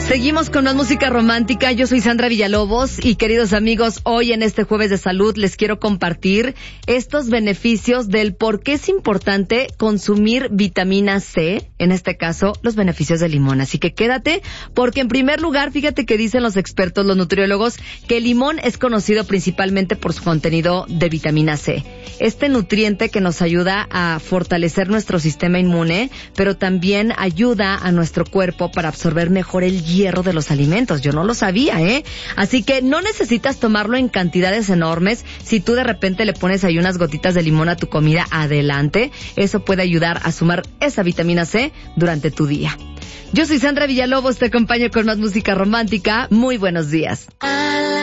Seguimos con más música romántica. Yo soy Sandra Villalobos y, queridos amigos, hoy en este Jueves de Salud les quiero compartir estos beneficios del por qué es importante consumir vitamina C, en este caso, los beneficios del limón. Así que quédate, porque en primer lugar, fíjate que dicen los expertos, los nutriólogos, que el limón es conocido principalmente por su contenido de vitamina C. Este nutriente que nos ayuda a fortalecer nuestro sistema inmune, pero también ayuda a nuestro cuerpo para absorber mejor el hierro de los alimentos. Yo no lo sabía, Así que no necesitas tomarlo en cantidades enormes. Si tú de repente le pones ahí unas gotitas de limón a tu comida, adelante. Eso puede ayudar a sumar esa vitamina C durante tu día. Yo soy Sandra Villalobos, te acompaño con más música romántica. Muy buenos días.